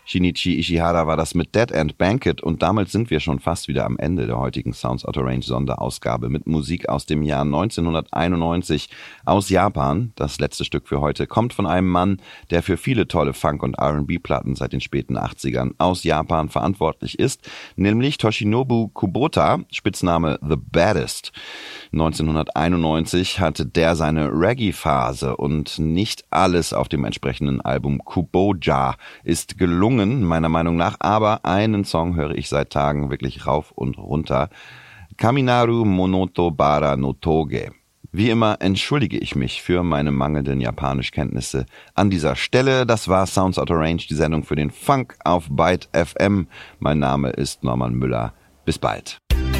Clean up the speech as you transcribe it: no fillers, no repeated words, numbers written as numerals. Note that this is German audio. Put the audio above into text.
Shinichi Ishihara war das mit Dead End Banquet und damit sind wir schon fast wieder am Ende der heutigen Sounds Out of Range Sonderausgabe mit Musik aus dem Jahr 1991 aus Japan. Das letzte Stück für heute kommt von einem Mann, der für viele tolle Funk- und R&B-Platten seit den späten 80ern aus Japan verantwortlich ist, nämlich Toshinobu Kubota, Spitzname The Baddest. 1991 hatte der seine Reggae-Phase und nicht alles auf dem entsprechenden Album Kuboja ist gelungen, meiner Meinung nach, aber einen Song höre ich seit Tagen wirklich rauf und runter. Kaminaru Monoto Bara no Toge. Wie immer entschuldige ich mich für meine mangelnden Japanischkenntnisse an dieser Stelle. Das war Sounds Out of Range, die Sendung für den Funk auf Byte FM. Mein Name ist Norman Müller. Bis bald.